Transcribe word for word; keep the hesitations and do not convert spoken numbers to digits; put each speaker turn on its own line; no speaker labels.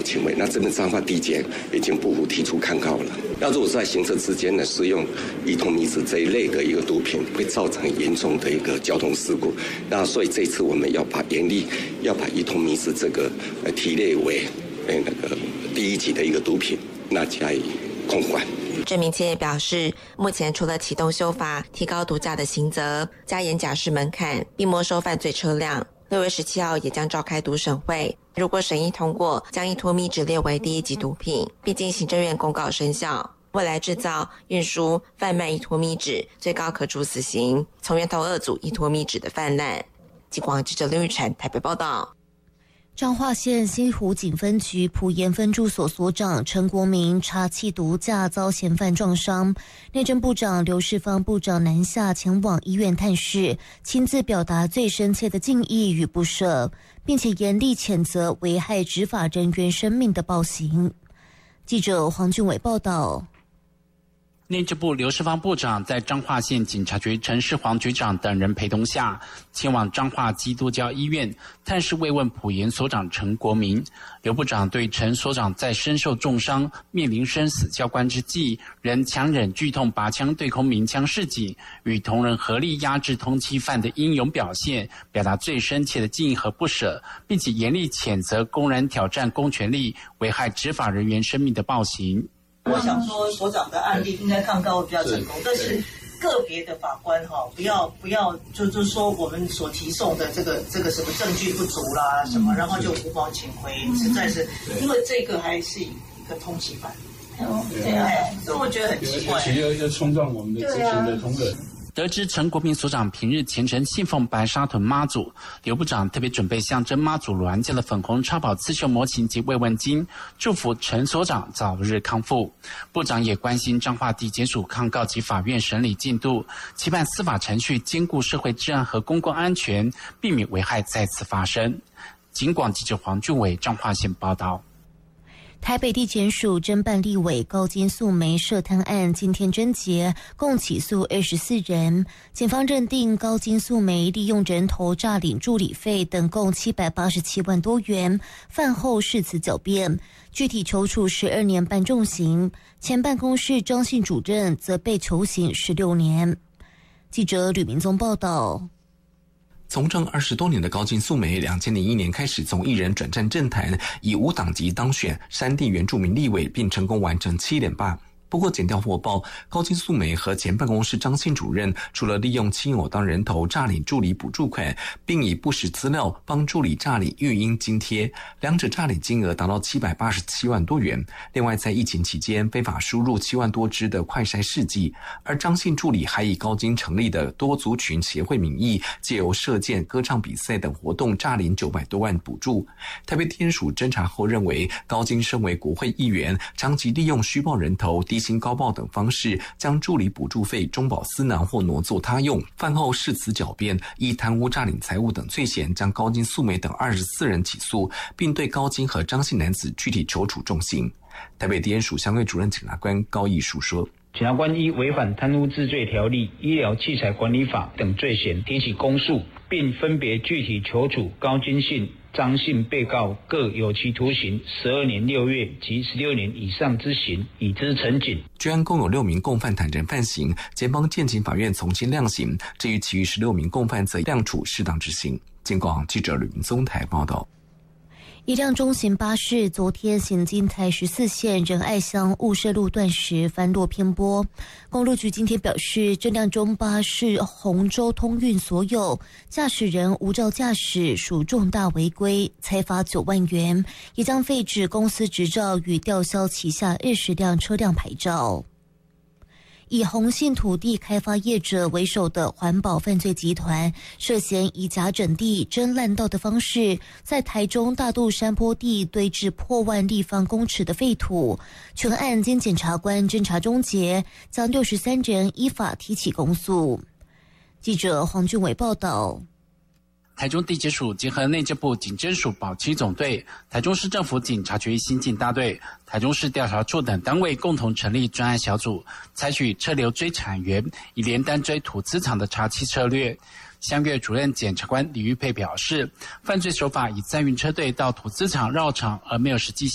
轻微。那这边彰化地检已经不服提出抗告了。那如果在行车之间呢，使用伊托米子这一类的一个毒品，会造成严重的一个交通事故。那所以这次我们要把严厉要把伊托米子这个呃提列为呃那个第一级的一个毒品，那加以控管。
郑明谦也表示，目前除了启动修法，提高毒驾的刑责，加严假释门槛，并没收犯罪车辆。六月十七号也将召开毒审会，如果审议通过，将伊托咪酯列为第一级毒品，并经行政院公告生效。未来制造、运输、贩卖伊托咪酯，最高可处死刑，从源头遏阻伊托咪酯的泛滥。警广记者林玉婵台北报道。
彰化县西湖警分局埔盐分驻所所长陈国民查缉毒驾遭嫌犯撞伤，内政部长刘世芳部长南下前往医院探视，亲自表达最深切的敬意与不舍，并且严厉谴责危害执法人员生命的暴行。记者黄俊伟报道。
内政部刘世芳部长在彰化县警察局陈世煌局长等人陪同下，前往彰化基督教医院探视慰问埔盐所长陈国民。刘部长对陈所长在身受重伤、面临生死交关之际，仍强忍剧痛拔枪对空鸣枪示警，与同仁合力压制通缉犯的英勇表现，表达最深切的敬意和不舍，并且严厉谴责公然挑战公权力、危害执法人员生命的暴行。
我想说，所长的案例应该抗告会比较成功，但是个别的法官哈，不要不要就就是说我们所提送的这个这个什么证据不足啦什么，然后就无保请回，实在是因为这个还是一个通缉犯，对啊，所以我觉得很奇怪，
而且要要冲撞我们的执行的同仁。
得知陈国民所长平日虔诚信奉白沙屯妈祖，刘部长特别准备象征妈祖銮驾的粉红超跑刺绣模型及慰问金，祝福陈所长早日康复。部长也关心彰化地检署抗告及法院审理进度，期盼司法程序兼顾社会治安和公共安全，避免危害再次发生。警广记者黄俊伟彰化县报道。
台北地检署侦办立委高金素梅涉贪案今天侦结，共起诉二十四人。检方认定高金素梅利用人头诈领助理费等共七百八十七万多元，饭后誓词狡辩，具体求处十二年半重刑。前办公室张姓主任则被求刑十六年。记者吕明宗报道。
从政二十多年的高金素梅，两千零一年开始从艺人转战政坛，以无党籍当选山地原住民立委，并成功完成七连霸。不过检调获报，高金素梅和前办公室张姓主任除了利用亲友当人头诈领助理补助款，并以不实资料帮助理诈领育婴津贴，两者诈领金额达到七百八十七万多元。另外在疫情期间非法输入七万多支的快筛试剂，而张姓助理还以高金成立的多族群协会名义，借由射箭、歌唱比赛等活动诈领九百多万补助。台北地检署侦查后认为，高金身为国会议员，长期利用虚报人头、低薪高报等方式，将助理补助费中饱私囊或挪作他用，饭后誓词狡辩，以贪污诈领财物等罪嫌，将高金素梅等二十四人起诉，并对高金和张姓男子具体求处重刑。台北地检署相对主任检察官高义书说，
检察官依违反贪污治罪条例、医疗器材管理法等罪嫌提起公诉，并分别具体求处高金信、张姓被告各有期徒刑十二年六月及十六年以上之刑，以之陈警。
据案共有六名共犯坦承犯行，检方建请法院从轻量刑，至于其余十六名共犯则量处适当执行。警广记者吕明宗台报道。
一辆中型巴士昨天行经台十四线仁爱乡雾社路段时翻落偏颇，公路局今天表示，这辆中巴是洪州通运所有，驾驶人无照驾驶，属重大违规，裁罚九万元，也将废止公司执照与吊销旗下二十辆车辆牌照。以洪姓土地开发业者为首的环保犯罪集团，涉嫌以假整地、真滥道的方式，在台中大肚山坡地堆置破万立方公尺的废土。全案经检察官侦查终结，将六十三人依法提起公诉。记者黄俊伟报道。
台中地检署结合内政部警侦署保七总队、台中市政府警察局新进大队、台中市调查处等单位共同成立专案小组，采取车流追产源，以连单追土资厂的查缉策略。乡岳主任检察官李玉佩表示，犯罪手法以载运车队到土资厂绕场，而没有实际